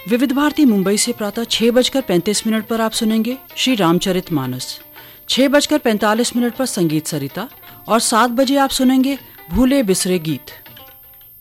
विविध भारती मुंबई से प्रातः 6:35 पर आप सुनेंगे श्री रामचरितमानस। 6:45 पर संगीत सरिता और 7 बजे आप सुनेंगे भूले बिसरे गीत।